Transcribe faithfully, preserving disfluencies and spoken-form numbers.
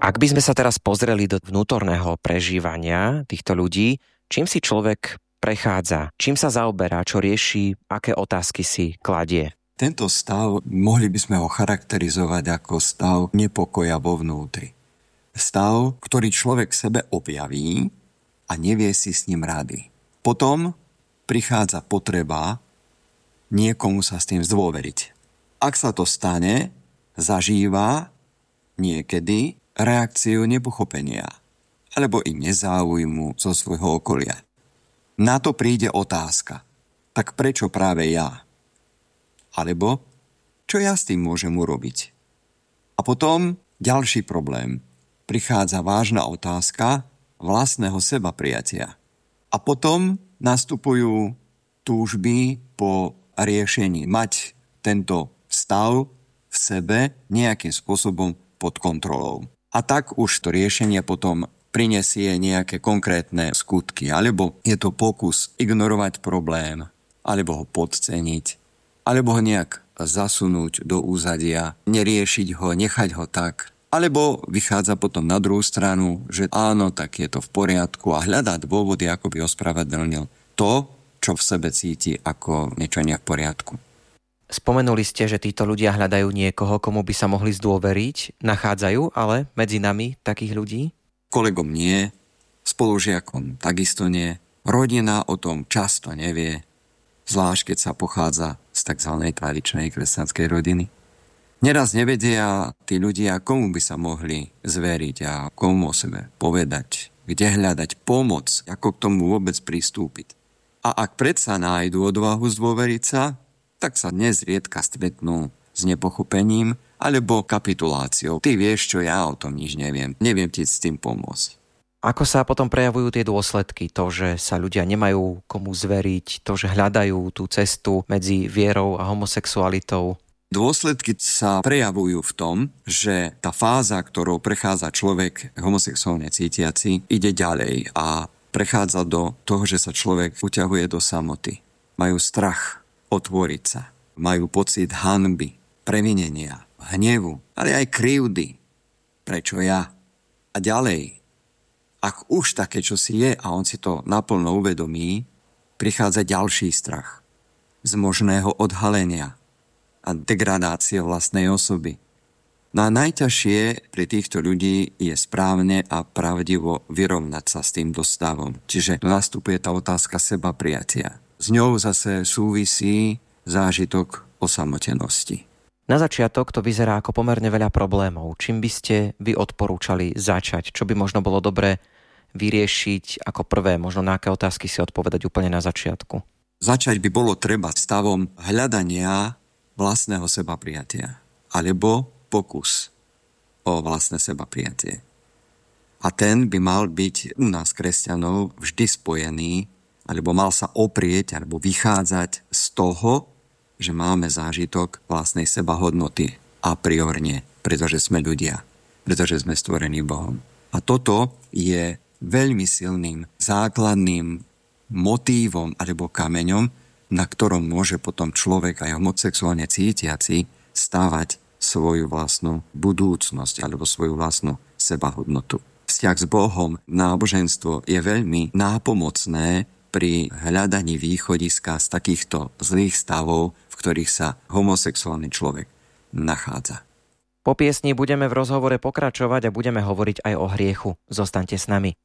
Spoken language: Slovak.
Ak by sme sa teraz pozreli do vnútorného prežívania týchto ľudí, čím si človek prechádza, čím sa zaoberá, čo rieši, aké otázky si kladie? Tento stav, mohli by sme ho charakterizovať ako stav nepokoja vo vnútri. Stav, ktorý človek v sebe objaví a nevie si s ním rady. Potom prichádza potreba niekomu sa s tým zdôveriť. Ak sa to stane, zažíva niekedy reakciu nepochopenia alebo i nezáujmu zo svojho okolia. Na to príde otázka. Tak prečo práve ja? Alebo čo ja s tým môžem urobiť? A potom ďalší problém. Prichádza vážna otázka vlastného sebaprijatia. A potom nastupujú túžby po riešení. Mať tento stav v sebe nejakým spôsobom pod kontrolou. A tak už to riešenie potom prinesie nejaké konkrétne skutky. Alebo je to pokus ignorovať problém, alebo ho podceniť, alebo ho nejak zasunúť do úzadia, neriešiť ho, nechať ho tak. Alebo vychádza potom na druhú stranu, že áno, tak je to v poriadku a hľadá dôvody, ako by ospravedlnil to, čo v sebe cíti ako niečo nie v poriadku. Spomenuli ste, že títo ľudia hľadajú niekoho, komu by sa mohli zdôveriť. Nachádzajú ale medzi nami takých ľudí? Kolegom nie, spolužiakom takisto nie. Rodina o tom často nevie, zvlášť keď sa pochádza z tzv. Tradičnej kresťanskej rodiny. Neraz nevedia tí ľudia, komu by sa mohli zveriť a komu o sebe povedať, kde hľadať pomoc, ako k tomu vôbec pristúpiť. A ak predsa nájdu odvahu zdôveriť sa, tak sa nezriedka stretnú s nepochopením alebo kapituláciou. Ty vieš, čo ja o tom nič neviem. Neviem ti s tým pomôcť. Ako sa potom prejavujú tie dôsledky? To, že sa ľudia nemajú komu zveriť, to, že hľadajú tú cestu medzi vierou a homosexualitou? Dôsledky sa prejavujú v tom, že tá fáza, ktorou prechádza človek homosexuálne cítiaci, ide ďalej a prechádza do toho, že sa človek uťahuje do samoty. Majú strach otvoriť sa. Majú pocit hanby, previnenia, hnevu, ale aj krivdy. Prečo ja? A ďalej, ak už také čosi je a on si to naplno uvedomí, prichádza ďalší strach z možného odhalenia a degradácie vlastnej osoby. No a najťažšie pri týchto ľudí je správne a pravdivo vyrovnať sa s týmto stavom. Čiže nastupuje tá otázka sebaprijatia. S ňou zase súvisí zážitok osamotenosti. Na začiatok to vyzerá ako pomerne veľa problémov. Čím by ste vy odporúčali začať? Čo by možno bolo dobré vyriešiť ako prvé? Možno na aké otázky si odpovedať úplne na začiatku? Začať by bolo treba stavom hľadania vlastného sebaprijatia. Alebo pokus o vlastné sebaprijatie. A ten by mal byť u nás kresťanov vždy spojený, alebo mal sa oprieť, alebo vychádzať z toho, že máme zážitok vlastnej sebahodnoty a priorne, pretože sme ľudia, pretože sme stvorení Bohom. A toto je veľmi silným základným motívom alebo kameňom, na ktorom môže potom človek aj homosexuálne cítiaci stávať svoju vlastnú budúcnosť alebo svoju vlastnú sebahodnotu. Vzťah s Bohom, náboženstvo je veľmi nápomocné pri hľadaní východiska z takýchto zlých stavov, v ktorých sa homosexuálny človek nachádza. Po piesni budeme v rozhovore pokračovať a budeme hovoriť aj o hriechu. Zostaňte s nami.